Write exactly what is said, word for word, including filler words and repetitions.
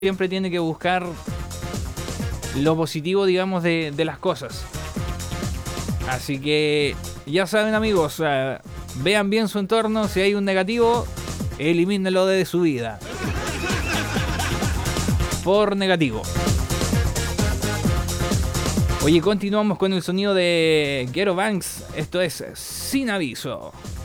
siempre tiene que buscar lo positivo, digamos, de, de las cosas. Así que ya saben, amigos, uh, vean bien su entorno. Si hay un negativo, elimínenlo de su vida por negativo. Oye, continuamos con el sonido de Ghetto Banks. Esto es Sin Aviso.